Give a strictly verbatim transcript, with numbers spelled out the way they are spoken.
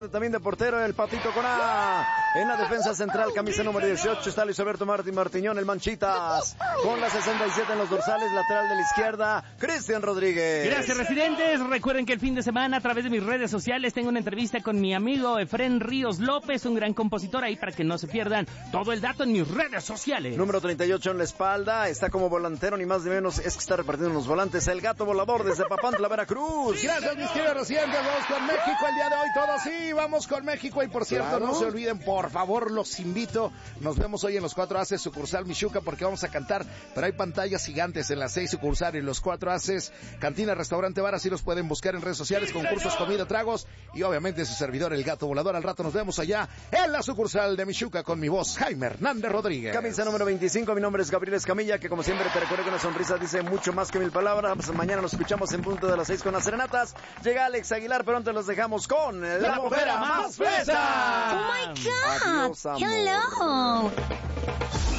También de portero el Patito Coná. En la defensa central, camisa número dieciocho, está Luis Alberto Martín Martiñón, el Manchitas. Con la sesenta y siete en los dorsales, lateral de la izquierda, Cristian Rodríguez. Gracias, residentes. Recuerden que el fin de semana, a través de mis redes sociales, tengo una entrevista con mi amigo Efrén Ríos López, un gran compositor, ahí para que no se pierdan todo el dato en mis redes sociales. Número treinta y ocho en la espalda, está como volantero, ni más ni menos, es que está repartiendo los volantes, el Gato Volador desde Papantla, Veracruz. Gracias, mis queridos residentes. Vamos con México el día de hoy, todos sí, vamos con México. Y por cierto, claro, no se olviden, por favor, los invito. Nos vemos hoy en los Cuatro Haces, sucursal Michuca, porque vamos a cantar, pero hay pantallas gigantes en las seis sucursales, los Cuatro Haces, cantina, restaurante, bar, así los pueden buscar en redes sociales, concursos, comida, tragos, y obviamente su servidor, el Gato Volador. Al rato nos vemos allá en la sucursal de Michuca con mi voz, Jaime Hernández Rodríguez. Camisa número veinticinco, mi nombre es Gabriel Escamilla, que como siempre te recuerdo que una sonrisa dice mucho más que mil palabras. Mañana nos escuchamos en punto de las seis con las serenatas. Llega Alex Aguilar, pero antes los dejamos con la, la Popera Más Fresa. Oh my God! Adiós, hello!